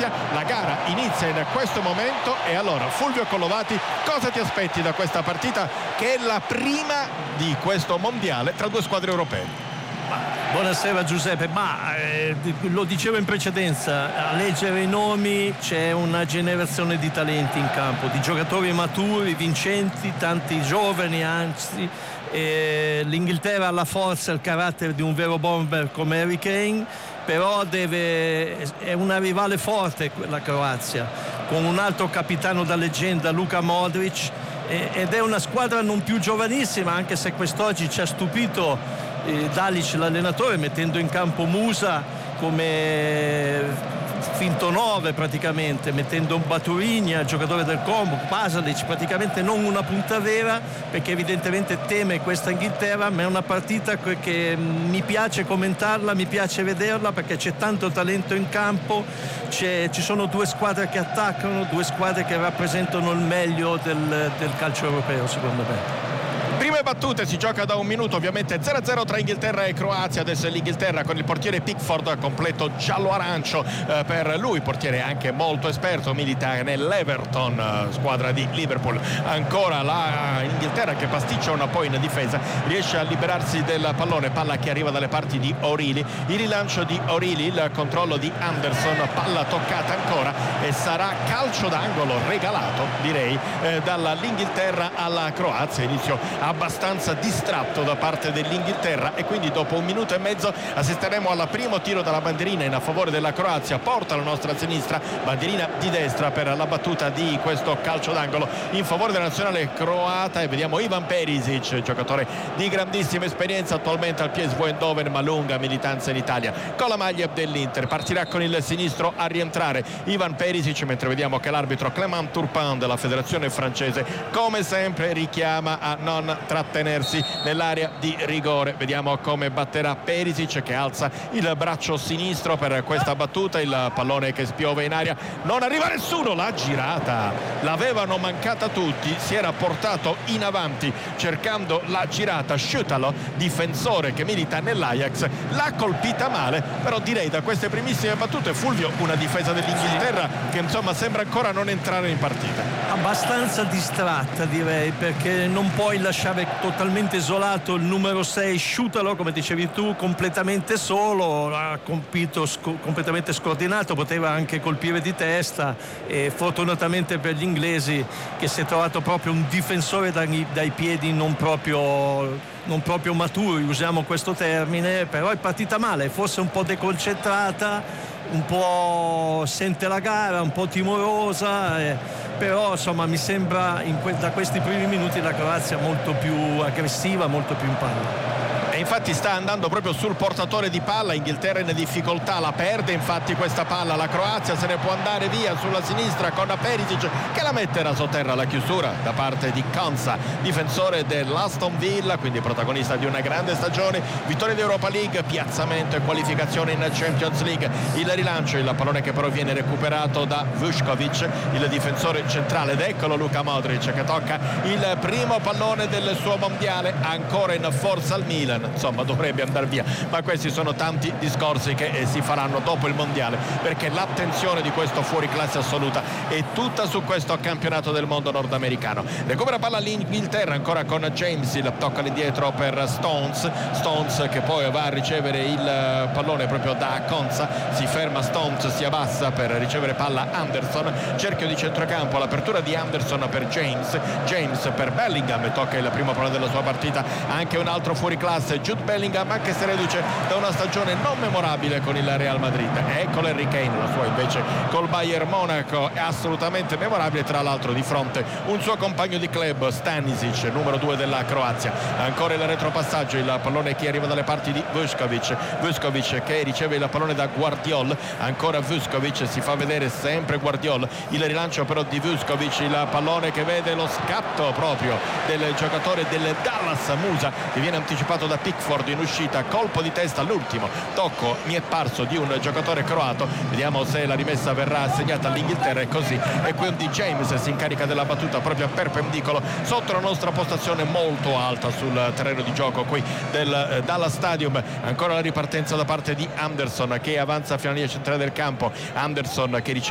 Croazia. La gara inizia in questo momento e allora Fulvio Collovati, cosa ti aspetti da questa partita che è la prima di questo mondiale tra due squadre europee? Buonasera Giuseppe, lo dicevo in precedenza, a leggere i nomi c'è una generazione di talenti in campo, di giocatori maturi, vincenti, tanti giovani, anzi l'Inghilterra ha la forza e il carattere di un vero bomber come Harry Kane, però è una rivale forte la Croazia, con un altro capitano da leggenda, Luka Modric, ed è una squadra non più giovanissima, anche se quest'oggi ci ha stupito Dalic, l'allenatore, mettendo in campo Musa come finto 9 praticamente, mettendo Baturigna, giocatore del Como, Pasalic, praticamente non una punta vera, perché evidentemente teme questa Inghilterra, ma è una partita che mi piace commentarla, mi piace vederla, perché c'è tanto talento in campo, ci sono due squadre che attaccano, due squadre che rappresentano il meglio del calcio europeo, secondo me. Prime battute, si gioca da un minuto, ovviamente 0-0 tra Inghilterra e Croazia. Adesso è l'Inghilterra con il portiere Pickford completo giallo-arancio per lui, portiere anche molto esperto, milita nell'Everton, squadra di Liverpool. Ancora la Inghilterra che pasticcia un po' in difesa, riesce a liberarsi del pallone, palla che arriva dalle parti di O'Reilly, il rilancio di O'Reilly, il controllo di Anderson, palla toccata ancora e sarà calcio d'angolo regalato, direi, dall'Inghilterra alla Croazia. Inizio abbastanza distratto da parte dell'Inghilterra e quindi dopo un minuto e mezzo assisteremo al primo tiro dalla bandierina in favore della Croazia. Porta la nostra sinistra, bandierina di destra per la battuta di questo calcio d'angolo in favore della nazionale croata, e vediamo Ivan Perisic, giocatore di grandissima esperienza, attualmente al PSV Eindhoven ma lunga militanza in Italia con la maglia dell'Inter. Partirà con il sinistro a rientrare Ivan Perisic, mentre vediamo che l'arbitro Clément Turpin della federazione francese come sempre richiama a non trattenersi nell'area di rigore. Vediamo come batterà Perisic, che alza il braccio sinistro per questa battuta, il pallone che spiove in aria, non arriva nessuno, la girata l'avevano mancata tutti, si era portato in avanti cercando la girata Schüttalo, difensore che milita nell'Ajax, l'ha colpita male, però direi da queste primissime battute, Fulvio, una difesa dell'Inghilterra che insomma sembra ancora non entrare in partita. Abbastanza distratta, direi, perché non puoi lasciare totalmente isolato il numero 6 Schüttalo, come dicevi tu, completamente solo, ha colpito completamente scordinato, poteva anche colpire di testa, e fortunatamente per gli inglesi che si è trovato proprio un difensore dai piedi non proprio maturi, usiamo questo termine, però è partita male, forse un po' deconcentrata, un po' sente la gara, un po' timorosa, però insomma mi sembra da questi primi minuti la Croazia molto più aggressiva, molto più in palla. E infatti sta andando proprio sul portatore di palla. Inghilterra in difficoltà, la perde infatti questa palla, la Croazia se ne può andare via sulla sinistra con Perisic che la mette sotterra la chiusura da parte di Konsa, difensore dell'Aston Villa, quindi protagonista di una grande stagione, vittoria di Europa League, piazzamento e qualificazione in Champions League. Il rilancio, il pallone che però viene recuperato da Vuskovic, il difensore centrale, ed eccolo Luka Modric che tocca il primo pallone del suo mondiale, ancora in forza al Milan. Insomma dovrebbe andare via, ma questi sono tanti discorsi che si faranno dopo il mondiale, perché l'attenzione di questo fuoriclasse assoluta è tutta su questo campionato del mondo nordamericano. Recupera palla l'Inghilterra ancora con James, il tocca all'indietro per Stones che poi va a ricevere il pallone proprio da Konsa, si ferma Stones, si abbassa per ricevere palla Anderson, cerchio di centrocampo, l'apertura di Anderson per James per Bellingham, tocca il primo pallone della sua partita, anche un altro fuoriclasse Jude Bellingham, anche se reduce da una stagione non memorabile con il Real Madrid. Eccolo Harry Kane, la sua invece col Bayern Monaco è assolutamente memorabile, tra l'altro di fronte un suo compagno di club Stanisic, numero 2 della Croazia. Ancora il retropassaggio, il pallone che arriva dalle parti di Vuskovic che riceve il pallone da Guardiol, ancora Vuskovic, si fa vedere sempre Guardiol, il rilancio però di Vuskovic, il pallone che vede lo scatto proprio del giocatore del Dallas Musa, che viene anticipato da Pickford in uscita, colpo di testa all'ultimo tocco mi è parso di un giocatore croato. Vediamo se la rimessa verrà assegnata all'Inghilterra, e così, e quindi James si incarica della battuta proprio a perpendicolo sotto la nostra postazione molto alta sul terreno di gioco qui del Dallas Stadium. Ancora la ripartenza da parte di Anderson che avanza fino alla linea centrale del campo, Anderson che riceve